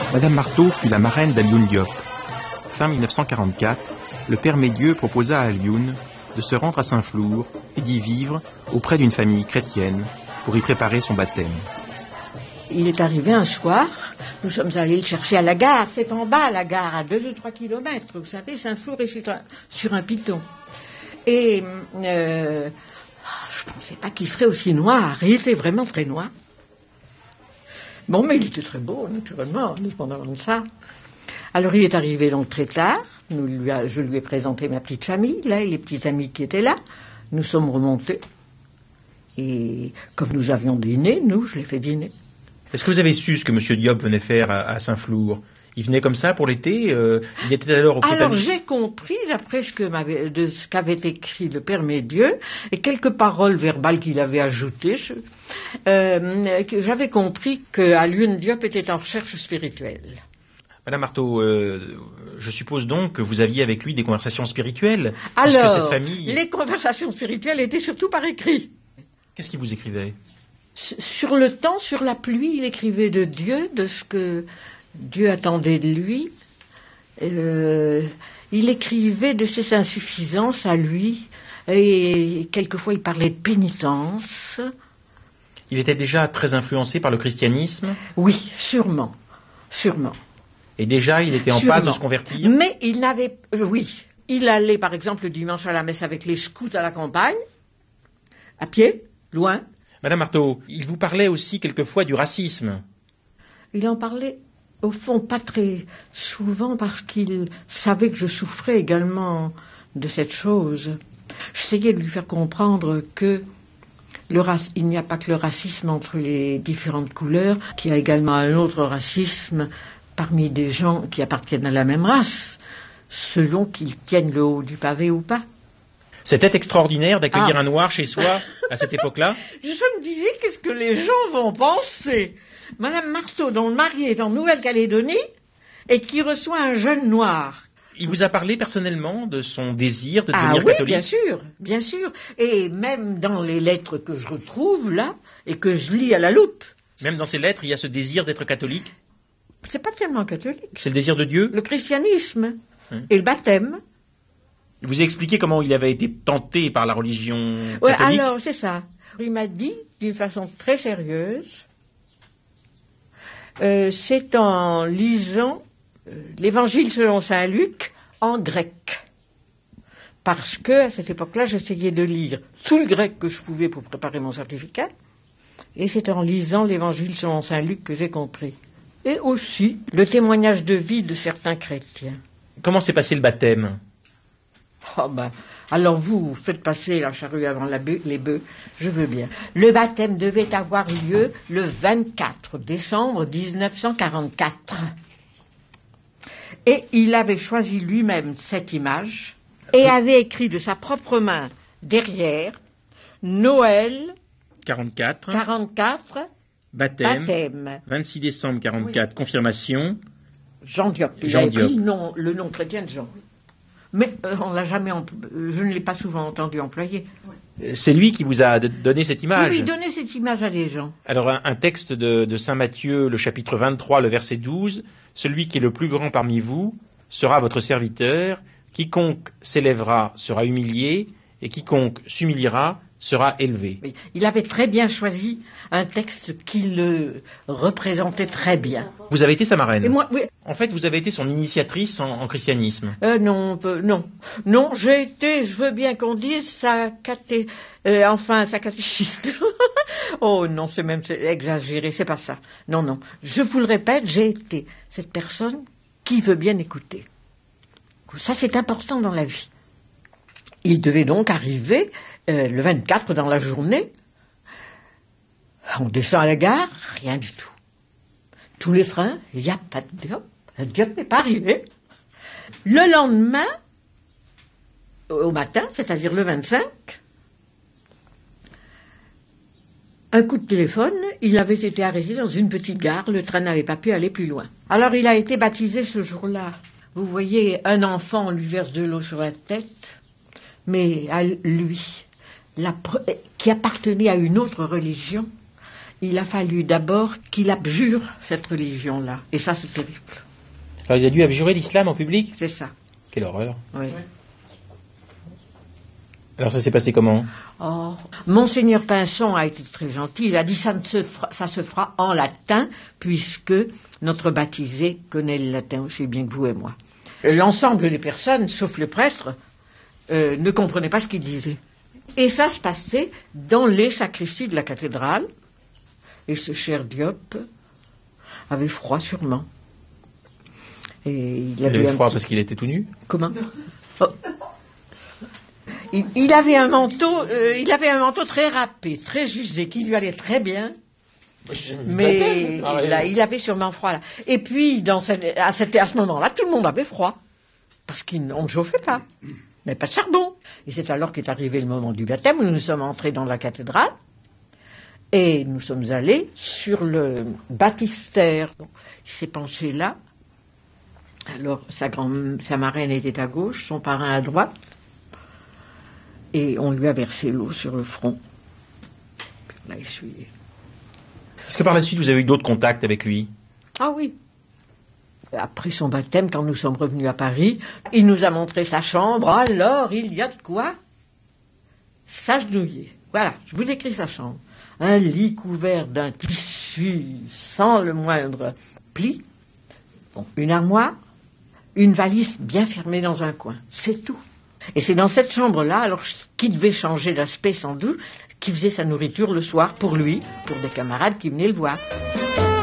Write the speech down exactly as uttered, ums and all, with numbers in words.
Madame Marteau fut la marraine d'Alioune Diop. Fin mille neuf cent quarante-quatre, le père Médieux proposa à Alioune de se rendre à Saint-Flour et d'y vivre auprès d'une famille chrétienne pour y préparer son baptême. Il est arrivé un soir, nous sommes allés le chercher à la gare, c'est en bas la gare, à deux ou trois kilomètres, vous savez, Saint-Flour est sur un, sur un piton. Et euh, je ne pensais pas qu'il serait aussi noir, il était vraiment très noir. Bon, mais il était très beau, naturellement, indépendamment de ça. Alors il est arrivé donc très tard, nous lui a, je lui ai présenté ma petite famille, là, et les petits amis qui étaient là, nous sommes remontés. Et comme nous avions dîné, nous, je l'ai fait dîner. Est-ce que vous avez su ce que M. Diop venait faire à, à Saint-Flour? Il venait comme ça pour l'été euh, Il était alors au Alors j'ai compris, d'après ce, que m'avait, de ce qu'avait écrit le père Médieux, et quelques paroles verbales qu'il avait ajoutées, je, euh, que j'avais compris qu'Alioune Diop était en recherche spirituelle. Madame Marteau, euh, je suppose donc que vous aviez avec lui des conversations spirituelles. Alors, parce que cette famille... les conversations spirituelles étaient surtout par écrit. Qu'est-ce qu'il vous écrivait? Sur le temps, sur la pluie, il écrivait de Dieu, de ce que Dieu attendait de lui. Euh, il écrivait de ses insuffisances à lui, et quelquefois il parlait de pénitence. Il était déjà très influencé par le christianisme? Oui, sûrement, sûrement. Et déjà, il était en sûrement. passe de se convertir? Mais il n'avait... Euh, oui, il allait par exemple le dimanche à la messe avec les scouts à la campagne, à pied, loin. Madame Marteau, il vous parlait aussi quelquefois du racisme. Il en parlait, au fond, pas très souvent, parce qu'il savait que je souffrais également de cette chose. J'essayais de lui faire comprendre que le rac... il n'y a pas que le racisme entre les différentes couleurs, qu'il y a également un autre racisme parmi des gens qui appartiennent à la même race, selon qu'ils tiennent le haut du pavé ou pas. C'était extraordinaire d'accueillir ah. un noir chez soi à cette époque-là. Je me disais, qu'est-ce que les gens vont penser? Madame Marteau, dont le mari est en Nouvelle-Calédonie, et qui reçoit un jeune noir. Il vous a parlé personnellement de son désir de ah, devenir oui, catholique? Bien sûr, bien sûr. Et même dans les lettres que je retrouve là, et que je lis à la loupe. Même dans ces lettres, il y a ce désir d'être catholique? C'est pas tellement catholique. C'est le désir de Dieu? Le christianisme, hum. et le baptême. Il vous a expliqué comment il avait été tenté par la religion ouais, catholique? Alors, c'est ça. Il m'a dit, d'une façon très sérieuse, euh, c'est en lisant euh, l'Évangile selon saint Luc en grec. Parce que, à cette époque-là, j'essayais de lire tout le grec que je pouvais pour préparer mon certificat, et c'est en lisant l'Évangile selon saint Luc que j'ai compris. Et aussi, le témoignage de vie de certains chrétiens. Comment s'est passé le baptême? Oh ben, alors vous, faites passer la charrue avant la bœuf, les bœufs, je veux bien. Le baptême devait avoir lieu le vingt-quatre décembre mille neuf cent quarante-quatre. Et il avait choisi lui-même cette image et avait écrit de sa propre main derrière Noël quarante-quatre, quarante-quatre baptême, baptême. vingt-six décembre quarante-quatre, oui. Confirmation. Jean Diop. Il Jean a Diop. écrit le nom, le nom chrétien de Jean. Mais euh, on l'a jamais, empl... je ne l'ai pas souvent entendu employer. C'est lui qui vous a donné cette image. Il lui donnait cette image à des gens. Alors un, un texte de, de saint Matthieu, le chapitre vingt-trois, le verset douze, celui qui est le plus grand parmi vous sera votre serviteur, quiconque s'élèvera sera humilié, et quiconque s'humiliera sera élevé. Oui, il avait très bien choisi un texte qui le représentait très bien. Vous avez été sa marraine. Et moi, oui. En fait, vous avez été son initiatrice en, en christianisme. Euh, non, euh, non, non. J'ai été, je veux bien qu'on dise, sa caté, euh, enfin sa catéchiste. Oh non, c'est même c'est exagéré, c'est pas ça. Non, non. Je vous le répète, j'ai été cette personne qui veut bien écouter. Ça, c'est important dans la vie. Il devait donc arriver euh, le vingt-quatre dans la journée. On descend à la gare, rien du tout. Tous les trains, il n'y a pas de Diop. Le Diop n'est pas arrivé. Le lendemain, au matin, c'est-à-dire le vingt-cinq, un coup de téléphone, il avait été arrêté dans une petite gare, le train n'avait pas pu aller plus loin. Alors il a été baptisé ce jour-là. Vous voyez, un enfant, on lui verse de l'eau sur la tête, mais à lui, la, qui appartenait à une autre religion, il a fallu d'abord qu'il abjure cette religion-là. Et ça, c'est terrible. Alors il a dû abjurer l'islam en public? C'est ça. Quelle horreur. Oui. Alors ça s'est passé comment? Oh, Monseigneur Pinson a été très gentil. Il a dit ça, ne se fera, ça se fera en latin, puisque notre baptisé connaît le latin aussi bien que vous et moi. L'ensemble des personnes, sauf le prêtre, euh, ne comprenaient pas ce qu'il disait. Et ça se passait dans les sacristies de la cathédrale. Et ce cher Diop avait froid sûrement. Et il avait, il avait froid petit... parce qu'il était tout nu? Comment? Oh. Il, il avait un manteau, euh, il avait un manteau très râpé, très usé, qui lui allait très bien. Mais ah, là, il avait sûrement froid là. Et puis, dans cette, à, cette, à ce moment-là, tout le monde avait froid. Parce qu'on ne chauffait pas. Il n'y avait pas de charbon. Et c'est alors qu'est arrivé le moment du baptême, où nous sommes entrés dans la cathédrale. Et nous sommes allés sur le baptistère. Bon, il s'est penché là. Alors, sa, grand, sa marraine était à gauche, son parrain à droite. Et on lui a versé l'eau sur le front. Puis on l'a essuyé. Est-ce que par la suite, vous avez eu d'autres contacts avec lui? Ah oui. Après son baptême, quand nous sommes revenus à Paris, il nous a montré sa chambre. Alors, il y a de quoi s'agenouiller. Voilà, je vous décris sa chambre. Un lit couvert d'un tissu sans le moindre pli. Bon, une armoire, une valise bien fermée dans un coin. C'est tout. Et c'est dans cette chambre-là, alors qui devait changer d'aspect sans doute, qui faisait sa nourriture le soir pour lui, pour des camarades qui venaient le voir.